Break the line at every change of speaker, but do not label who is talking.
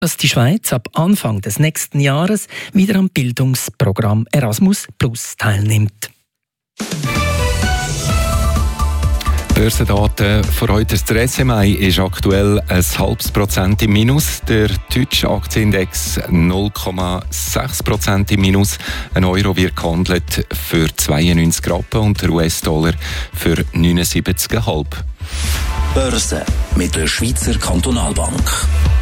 dass die Schweiz ab Anfang des nächsten Jahres wieder am Bildungsprogramm Erasmus Plus teilnimmt.
Börsendaten von Reuters. Der SMI ist aktuell 0,5% im Minus. Der deutsche Aktienindex 0,6% im Minus. Ein Euro wird gehandelt für 92 Rappen und der US-Dollar für 79,5.
Börse mit der Schweizer Kantonalbank.